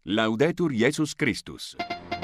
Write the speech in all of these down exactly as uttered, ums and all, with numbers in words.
Laudetur Jesus Christus.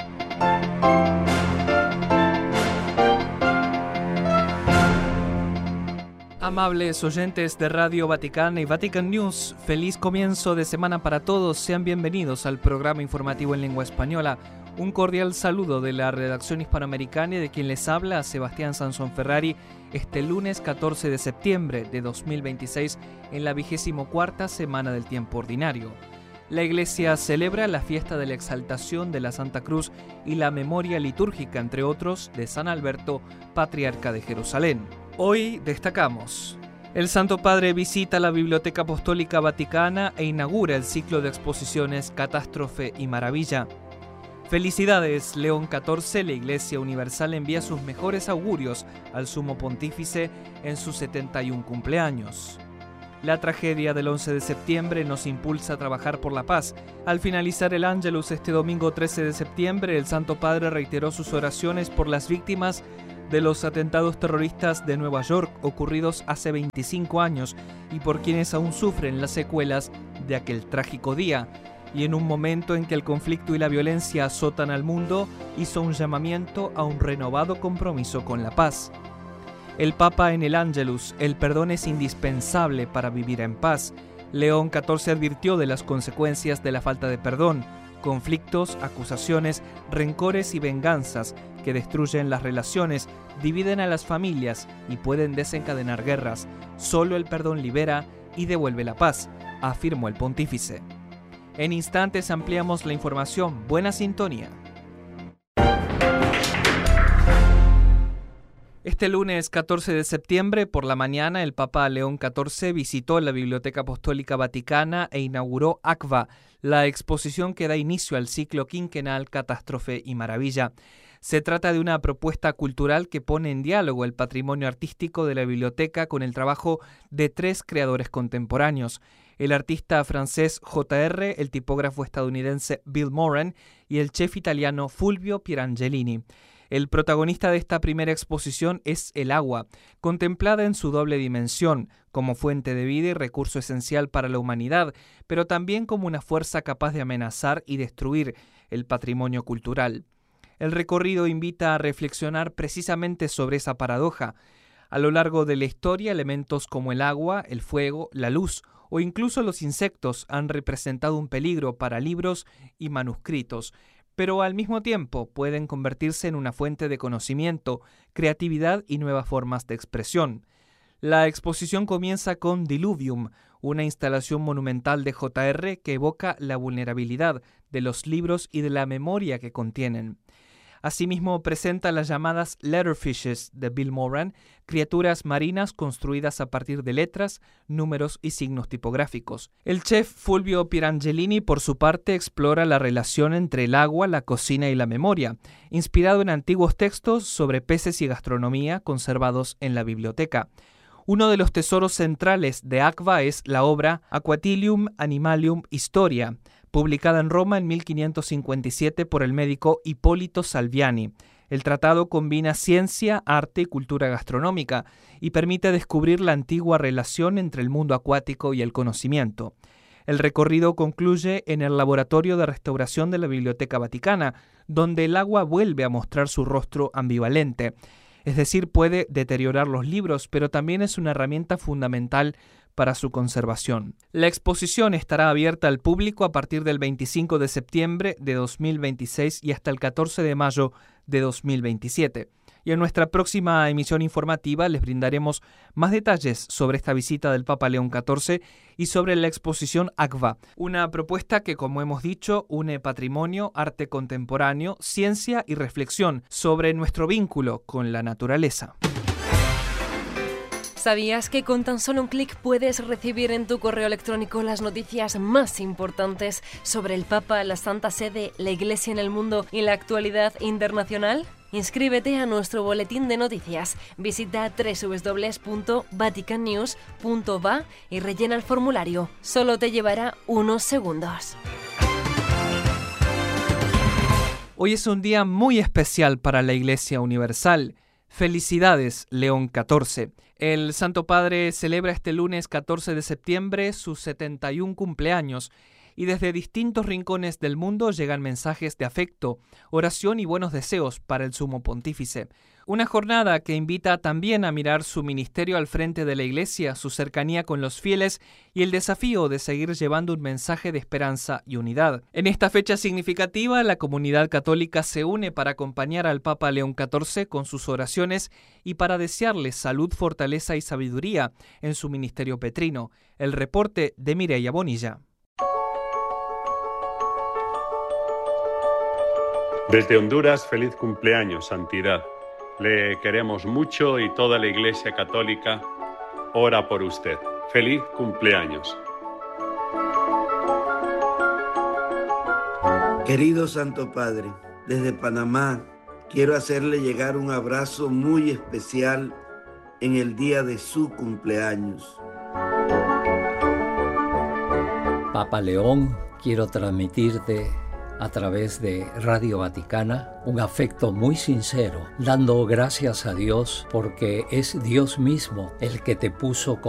Amables oyentes de Radio Vaticana y Vatican News, feliz comienzo de semana para todos. Sean bienvenidos al programa informativo en lengua española. Un cordial saludo de la redacción hispanoamericana y de quien les habla, Sebastián Sansón Ferrari, este lunes catorce de septiembre de dos mil veintiséis, en la vigésimo cuarta semana del tiempo ordinario. La Iglesia celebra la fiesta de la exaltación de la Santa Cruz y la memoria litúrgica, entre otros, de San Alberto, patriarca de Jerusalén. Hoy destacamos: el Santo Padre visita la Biblioteca Apostólica Vaticana e inaugura el ciclo de exposiciones Catástrofe y Maravilla. Felicidades, León catorce, la Iglesia Universal envía sus mejores augurios al Sumo Pontífice en su setenta y un cumpleaños. La tragedia del once de septiembre nos impulsa a trabajar por la paz. Al finalizar el Ángelus este domingo trece de septiembre, el Santo Padre reiteró sus oraciones por las víctimas de los atentados terroristas de Nueva York ocurridos hace veinticinco años y por quienes aún sufren las secuelas de aquel trágico día. Y en un momento en que el conflicto y la violencia azotan al mundo, hizo un llamamiento a un renovado compromiso con la paz. El Papa en el Ángelus: el perdón es indispensable para vivir en paz. León catorce advirtió de las consecuencias de la falta de perdón: conflictos, acusaciones, rencores y venganzas que destruyen las relaciones, dividen a las familias y pueden desencadenar guerras. Solo el perdón libera y devuelve la paz, afirmó el pontífice. En instantes ampliamos la información. Buena sintonía. Este lunes catorce de septiembre, por la mañana, el Papa León catorce visitó la Biblioteca Apostólica Vaticana e inauguró ACVA, la exposición que da inicio al ciclo quinquenal Catástrofe y Maravilla. Se trata de una propuesta cultural que pone en diálogo el patrimonio artístico de la biblioteca con el trabajo de tres creadores contemporáneos: el artista francés J R, el tipógrafo estadounidense Bill Moran y el chef italiano Fulvio Pierangelini. El protagonista de esta primera exposición es el agua, contemplada en su doble dimensión, como fuente de vida y recurso esencial para la humanidad, pero también como una fuerza capaz de amenazar y destruir el patrimonio cultural. El recorrido invita a reflexionar precisamente sobre esa paradoja. A lo largo de la historia, elementos como el agua, el fuego, la luz o incluso los insectos han representado un peligro para libros y manuscritos, pero al mismo tiempo pueden convertirse en una fuente de conocimiento, creatividad y nuevas formas de expresión. La exposición comienza con Diluvium, una instalación monumental de J R que evoca la vulnerabilidad de los libros y de la memoria que contienen. Asimismo, presenta las llamadas letterfishes de Bill Moran, criaturas marinas construidas a partir de letras, números y signos tipográficos. El chef Fulvio Pierangelini, por su parte, explora la relación entre el agua, la cocina y la memoria, inspirado en antiguos textos sobre peces y gastronomía conservados en la biblioteca. Uno de los tesoros centrales de ACVA es la obra Aquatilium Animalium Historia, publicada en Roma en mil quinientos cincuenta y siete por el médico Hipólito Salviani. El tratado combina ciencia, arte y cultura gastronómica y permite descubrir la antigua relación entre el mundo acuático y el conocimiento. El recorrido concluye en el Laboratorio de Restauración de la Biblioteca Vaticana, donde el agua vuelve a mostrar su rostro ambivalente. Es decir, puede deteriorar los libros, pero también es una herramienta fundamental para su conservación. La exposición estará abierta al público a partir del veinticinco de septiembre de dos mil veintiséis y hasta el catorce de mayo de dos mil veintisiete. Y en nuestra próxima emisión informativa les brindaremos más detalles sobre esta visita del Papa León catorce y sobre la exposición ACVA, una propuesta que, como hemos dicho, une patrimonio, arte contemporáneo, ciencia y reflexión sobre nuestro vínculo con la naturaleza. ¿Sabías que con tan solo un clic puedes recibir en tu correo electrónico las noticias más importantes sobre el Papa, la Santa Sede, la Iglesia en el mundo y la actualidad internacional? Inscríbete a nuestro boletín de noticias. Visita doble u doble u doble u punto vatican news punto va y rellena el formulario. Solo te llevará unos segundos. Hoy es un día muy especial para la Iglesia Universal. Felicidades, León catorce. El Santo Padre celebra este lunes catorce de septiembre sus setenta y un cumpleaños y desde distintos rincones del mundo llegan mensajes de afecto, oración y buenos deseos para el Sumo Pontífice. Una jornada que invita también a mirar su ministerio al frente de la Iglesia, su cercanía con los fieles y el desafío de seguir llevando un mensaje de esperanza y unidad. En esta fecha significativa, la comunidad católica se une para acompañar al Papa León catorce con sus oraciones y para desearle salud, fortaleza y sabiduría en su ministerio petrino. El reporte de Mireia Bonilla. Desde Honduras, feliz cumpleaños, Santidad. Le queremos mucho y toda la Iglesia Católica ora por usted. ¡Feliz cumpleaños! Querido Santo Padre, desde Panamá quiero hacerle llegar un abrazo muy especial en el día de su cumpleaños. Papa León, quiero transmitirte a través de Radio Vaticana un afecto muy sincero, dando gracias a Dios porque es Dios mismo el que te puso